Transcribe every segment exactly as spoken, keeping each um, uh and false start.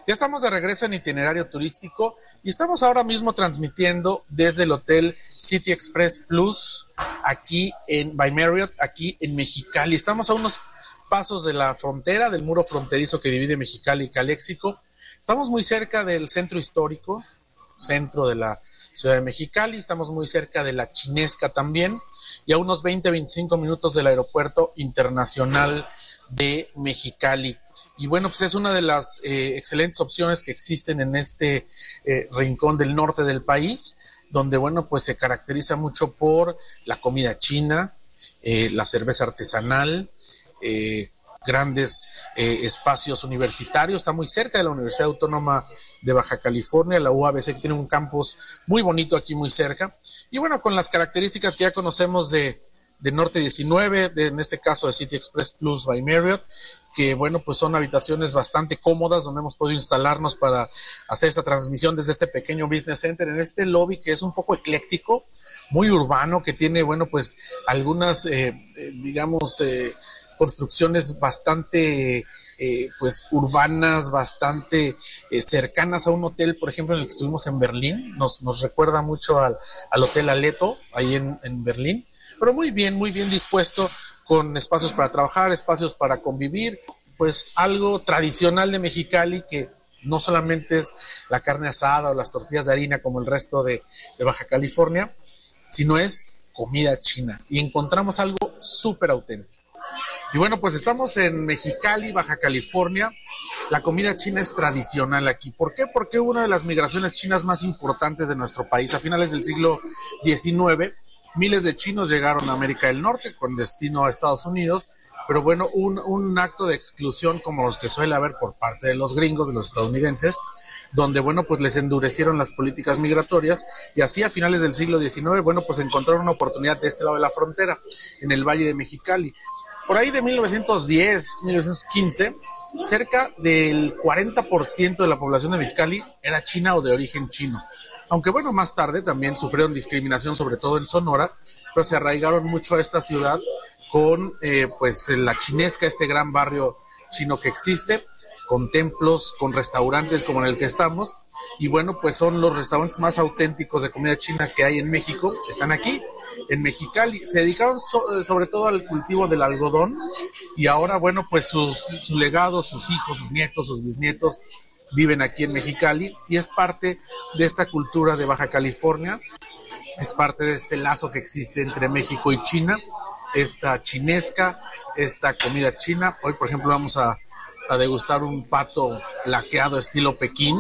Ya estamos de regreso en Itinerario Turístico y estamos ahora mismo transmitiendo desde el Hotel City Express Plus aquí en by Marriott, aquí en Mexicali. Estamos a unos pasos de la frontera, del muro fronterizo que divide Mexicali y Caléxico. Estamos muy cerca del centro histórico, centro de la ciudad de Mexicali. Estamos muy cerca de la Chinesca también y a unos veinte a veinticinco minutos del Aeropuerto Internacional de Mexicali. Y bueno, pues es una de las eh, excelentes opciones que existen en este eh, rincón del norte del país, donde bueno, pues se caracteriza mucho por la comida china, eh, la cerveza artesanal, eh, grandes eh, espacios universitarios. Está muy cerca de la Universidad Autónoma de Baja California, la U A B C, que tiene un campus muy bonito aquí muy cerca. Y bueno, con las características que ya conocemos de de Norte diecinueve, de, en este caso de City Express Plus by Marriott, que bueno, pues son habitaciones bastante cómodas donde hemos podido instalarnos para hacer esta transmisión desde este pequeño business center, en este lobby que es un poco ecléctico, muy urbano, que tiene, bueno, pues algunas, eh, eh, digamos, eh, construcciones bastante eh, pues urbanas, bastante eh, cercanas a un hotel, por ejemplo, en el que estuvimos en Berlín. Nos, nos recuerda mucho al, al Hotel Aleto, ahí en, en Berlín. Pero muy bien, muy bien dispuesto, con espacios para trabajar, espacios para convivir, pues algo tradicional de Mexicali, que no solamente es la carne asada o las tortillas de harina como el resto de, de Baja California, sino es comida china. Y encontramos algo súper auténtico. Y bueno, pues estamos en Mexicali, Baja California. La comida china es tradicional aquí. ¿Por qué? Porque hubo una de las migraciones chinas más importantes de nuestro país. A finales del siglo diecinueve, miles de chinos llegaron a América del Norte con destino a Estados Unidos, pero bueno, un, un acto de exclusión como los que suele haber por parte de los gringos, de los estadounidenses, donde bueno, pues les endurecieron las políticas migratorias y así a finales del siglo diecinueve, bueno, pues encontraron una oportunidad de este lado de la frontera, en el Valle de Mexicali. Por ahí de mil novecientos diez, mil novecientos quince, cerca del cuarenta por ciento de la población de Mexicali era china o de origen chino. Aunque bueno, más tarde también sufrieron discriminación, sobre todo en Sonora, pero se arraigaron mucho a esta ciudad con eh, pues la Chinesca, este gran barrio chino que existe, con templos, con restaurantes como en el que estamos, y bueno, pues son los restaurantes más auténticos de comida china que hay en México, están aquí, en Mexicali. Se dedicaron so, sobre todo al cultivo del algodón, y ahora, bueno, pues sus, su legado, sus hijos, sus nietos, sus bisnietos, viven aquí en Mexicali, y es parte de esta cultura de Baja California, es parte de este lazo que existe entre México y China, esta chinesca, esta comida china. Hoy, por ejemplo, vamos a a degustar un pato laqueado estilo Pekín.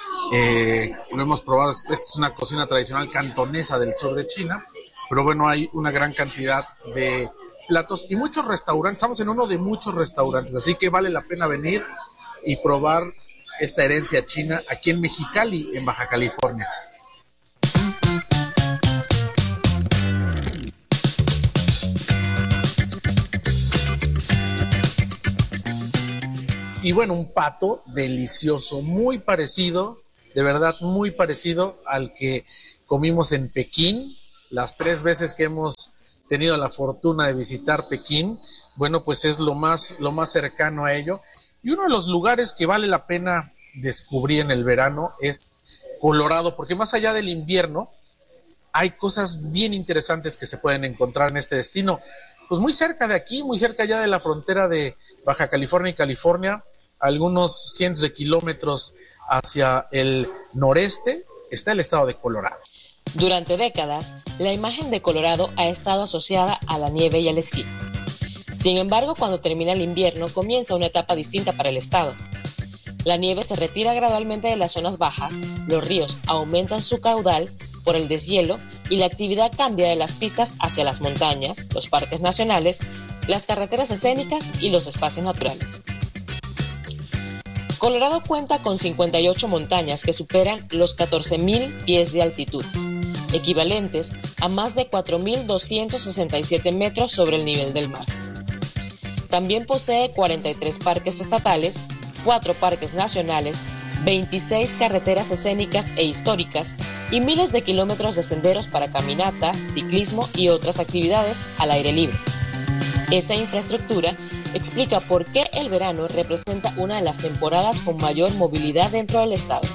Eh, lo hemos probado, esta es una cocina tradicional cantonesa del sur de China, pero bueno, hay una gran cantidad de platos y muchos restaurantes. Estamos en uno de muchos restaurantes, así que vale la pena venir y probar esta herencia china aquí en Mexicali, en Baja California. Y bueno, un pato delicioso, muy parecido, de verdad muy parecido al que comimos en Pekín, las tres veces que hemos tenido la fortuna de visitar Pekín. Bueno, pues es lo más, lo más cercano a ello. Y uno de los lugares que vale la pena descubrir en el verano es Colorado, porque más allá del invierno, hay cosas bien interesantes que se pueden encontrar en este destino. Pues muy cerca de aquí, muy cerca ya de la frontera de Baja California y California, algunos cientos de kilómetros hacia el noreste, está el estado de Colorado. Durante décadas, la imagen de Colorado ha estado asociada a la nieve y al esquí. Sin embargo, cuando termina el invierno, comienza una etapa distinta para el estado. La nieve se retira gradualmente de las zonas bajas, los ríos aumentan su caudal por el deshielo y la actividad cambia de las pistas hacia las montañas, los parques nacionales, las carreteras escénicas y los espacios naturales. Colorado cuenta con cincuenta y ocho montañas que superan los catorce mil pies de altitud, equivalentes a más de cuatro mil doscientos sesenta y siete metros sobre el nivel del mar. También posee cuarenta y tres parques estatales, cuatro parques nacionales, veintiséis carreteras escénicas e históricas y miles de kilómetros de senderos para caminata, ciclismo y otras actividades al aire libre. Esa infraestructura explica por qué el verano representa una de las temporadas con mayor movilidad dentro del estado.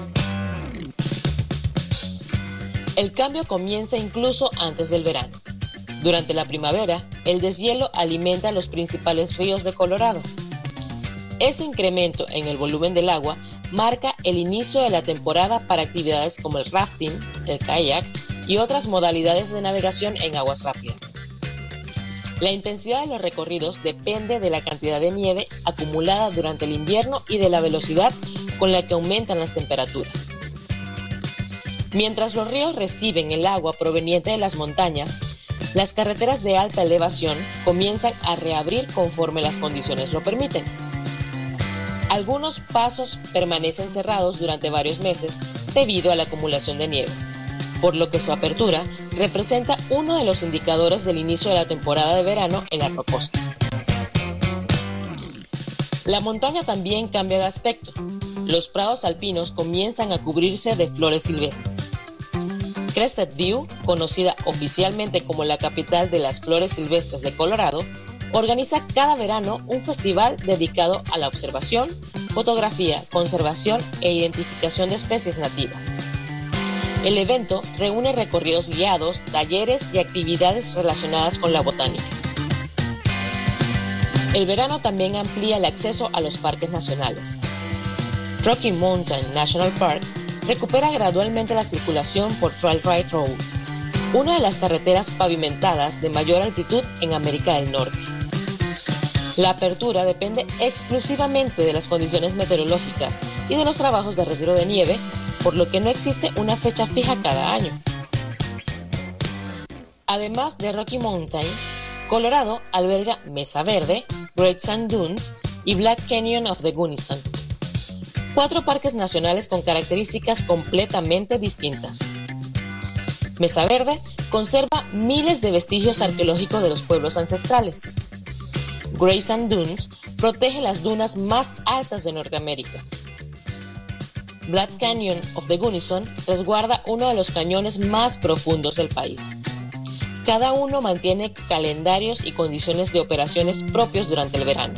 El cambio comienza incluso antes del verano. Durante la primavera, el deshielo alimenta los principales ríos de Colorado. Ese incremento en el volumen del agua marca el inicio de la temporada para actividades como el rafting, el kayak y otras modalidades de navegación en aguas rápidas. La intensidad de los recorridos depende de la cantidad de nieve acumulada durante el invierno y de la velocidad con la que aumentan las temperaturas. Mientras los ríos reciben el agua proveniente de las montañas, las carreteras de alta elevación comienzan a reabrir conforme las condiciones lo permiten. Algunos pasos permanecen cerrados durante varios meses debido a la acumulación de nieve, por lo que su apertura representa uno de los indicadores del inicio de la temporada de verano en las rocosas. La montaña también cambia de aspecto. Los prados alpinos comienzan a cubrirse de flores silvestres. Crested View, conocida oficialmente como la capital de las flores silvestres de Colorado, organiza cada verano un festival dedicado a la observación, fotografía, conservación e identificación de especies nativas. El evento reúne recorridos guiados, talleres y actividades relacionadas con la botánica. El verano también amplía el acceso a los parques nacionales. Rocky Mountain National Park recupera gradualmente la circulación por Trail Ride Road, una de las carreteras pavimentadas de mayor altitud en América del Norte. La apertura depende exclusivamente de las condiciones meteorológicas y de los trabajos de retiro de nieve, por lo que no existe una fecha fija cada año. Además de Rocky Mountain, Colorado alberga Mesa Verde, Great Sand Dunes y Black Canyon of the Gunnison, cuatro parques nacionales con características completamente distintas. Mesa Verde conserva miles de vestigios arqueológicos de los pueblos ancestrales. Great Sand Dunes protege las dunas más altas de Norteamérica. Black Canyon of the Gunnison resguarda uno de los cañones más profundos del país. Cada uno mantiene calendarios y condiciones de operaciones propios durante el verano.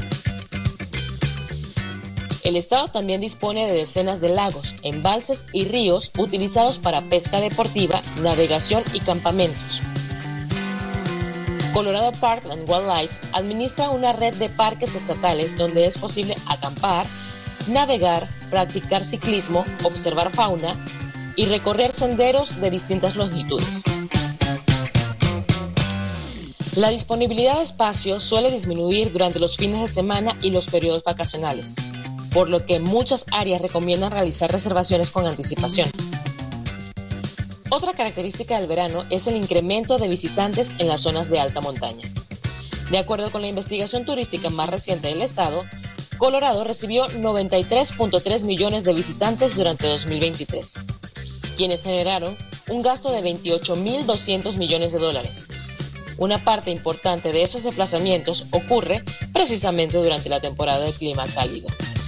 El estado también dispone de decenas de lagos, embalses y ríos utilizados para pesca deportiva, navegación y campamentos. Colorado Park and Wildlife administra una red de parques estatales donde es posible acampar, navegar, practicar ciclismo, observar fauna y recorrer senderos de distintas longitudes. La disponibilidad de espacio suele disminuir durante los fines de semana y los periodos vacacionales, por lo que muchas áreas recomiendan realizar reservaciones con anticipación. Otra característica del verano es el incremento de visitantes en las zonas de alta montaña. De acuerdo con la investigación turística más reciente del estado, Colorado recibió noventa y tres punto tres millones de visitantes durante dos mil veintitrés, quienes generaron un gasto de veintiocho mil doscientos millones de dólares. Una parte importante de esos desplazamientos ocurre precisamente durante la temporada de clima cálido.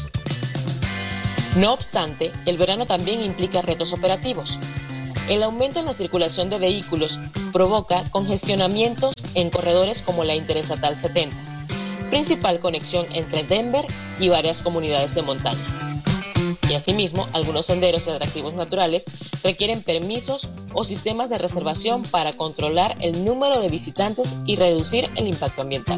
No obstante, el verano también implica retos operativos. El aumento en la circulación de vehículos provoca congestionamientos en corredores como la Interestatal setenta, principal conexión entre Denver y varias comunidades de montaña. Y asimismo, algunos senderos y atractivos naturales requieren permisos o sistemas de reservación para controlar el número de visitantes y reducir el impacto ambiental.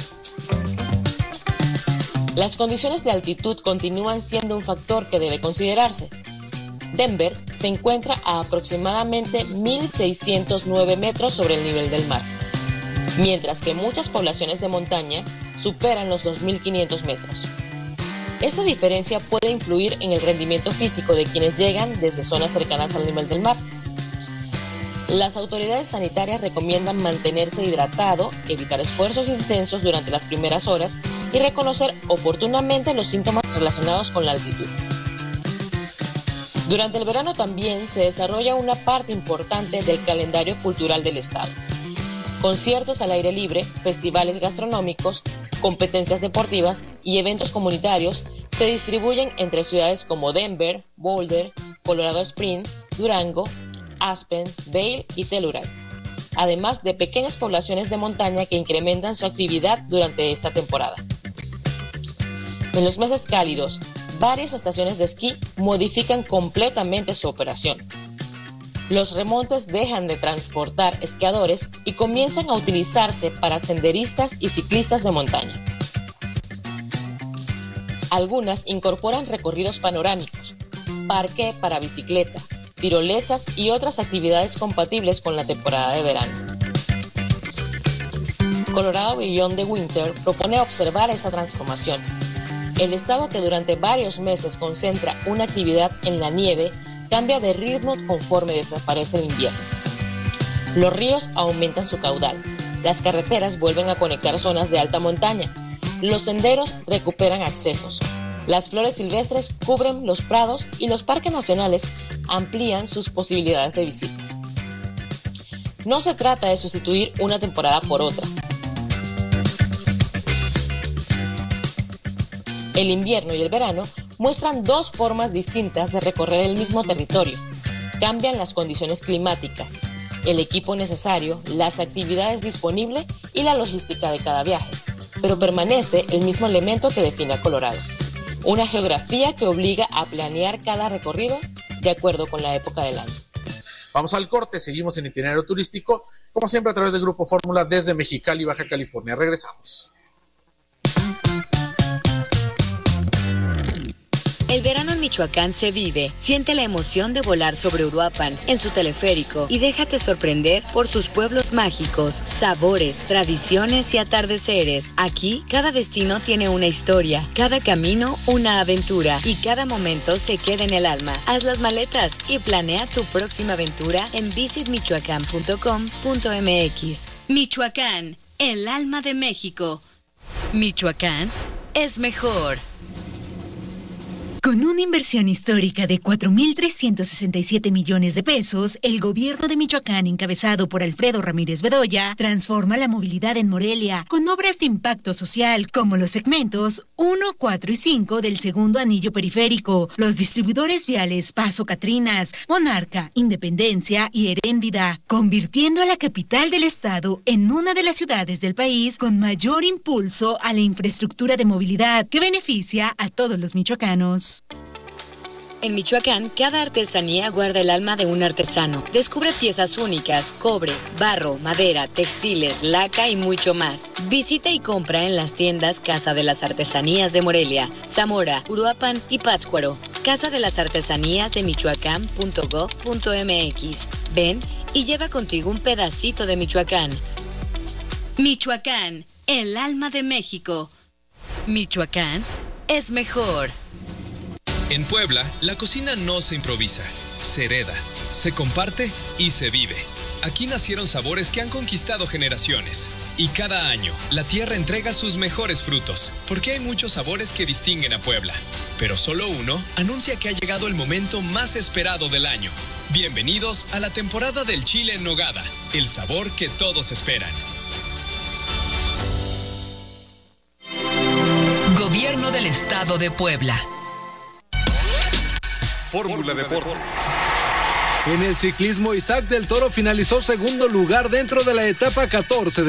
Las condiciones de altitud continúan siendo un factor que debe considerarse. Denver se encuentra a aproximadamente mil seiscientos nueve metros sobre el nivel del mar, mientras que muchas poblaciones de montaña superan los dos mil quinientos metros. Esa diferencia puede influir en el rendimiento físico de quienes llegan desde zonas cercanas al nivel del mar. Las autoridades sanitarias recomiendan mantenerse hidratado, evitar esfuerzos intensos durante las primeras horas y reconocer oportunamente los síntomas relacionados con la altitud. Durante el verano también se desarrolla una parte importante del calendario cultural del estado. Conciertos al aire libre, festivales gastronómicos, competencias deportivas y eventos comunitarios se distribuyen entre ciudades como Denver, Boulder, Colorado Springs, Durango, Aspen, Vail y Telluride, además de pequeñas poblaciones de montaña que incrementan su actividad durante esta temporada. En los meses cálidos, varias estaciones de esquí modifican completamente su operación. Los remontes dejan de transportar esquiadores y comienzan a utilizarse para senderistas y ciclistas de montaña. Algunas incorporan recorridos panorámicos, parque para bicicleta, tirolesas y otras actividades compatibles con la temporada de verano. Colorado Beyond the Winter propone observar esa transformación. El estado que durante varios meses concentra una actividad en la nieve cambia de ritmo conforme desaparece el invierno. Los ríos aumentan su caudal, las carreteras vuelven a conectar zonas de alta montaña, los senderos recuperan accesos, las flores silvestres cubren los prados y los parques nacionales amplían sus posibilidades de visita. No se trata de sustituir una temporada por otra. El invierno y el verano muestran dos formas distintas de recorrer el mismo territorio. Cambian las condiciones climáticas, el equipo necesario, las actividades disponibles y la logística de cada viaje, pero permanece el mismo elemento que define a Colorado: una geografía que obliga a planear cada recorrido de acuerdo con la época del año. Vamos al corte, seguimos en Itinerario Turístico, como siempre a través del Grupo Fórmula desde Mexicali, Baja California. Regresamos. El verano en Michoacán se vive. Siente la emoción de volar sobre Uruapan en su teleférico y déjate sorprender por sus pueblos mágicos, sabores, tradiciones y atardeceres. Aquí, cada destino tiene una historia, cada camino una aventura y cada momento se queda en el alma. Haz las maletas y planea tu próxima aventura en visit michoacán punto com punto m x. Michoacán, el alma de México. Michoacán es mejor. Con una inversión histórica de cuatro mil trescientos sesenta y siete millones de pesos, el gobierno de Michoacán, encabezado por Alfredo Ramírez Bedoya, transforma la movilidad en Morelia con obras de impacto social como los segmentos uno, cuatro y cinco del segundo anillo periférico, los distribuidores viales Paso Catrinas, Monarca, Independencia y Heréndida, convirtiendo a la capital del estado en una de las ciudades del país con mayor impulso a la infraestructura de movilidad que beneficia a todos los michoacanos. En Michoacán, cada artesanía guarda el alma de un artesano. Descubre piezas únicas, cobre, barro, madera, textiles, laca y mucho más. Visita y compra en las tiendas Casa de las Artesanías de Morelia, Zamora, Uruapan y Pátzcuaro. Casa de las Artesanías de michoacán punto gov punto m x. Ven y lleva contigo un pedacito de Michoacán. Michoacán, el alma de México. Michoacán es mejor. En Puebla, la cocina no se improvisa, se hereda, se comparte y se vive. Aquí nacieron sabores que han conquistado generaciones. Y cada año, la tierra entrega sus mejores frutos, porque hay muchos sabores que distinguen a Puebla. Pero solo uno anuncia que ha llegado el momento más esperado del año. Bienvenidos a la temporada del chile en nogada, el sabor que todos esperan. Gobierno del Estado de Puebla. Fórmula Deportes. En el ciclismo, Isaac del Toro finalizó segundo lugar dentro de la etapa catorce de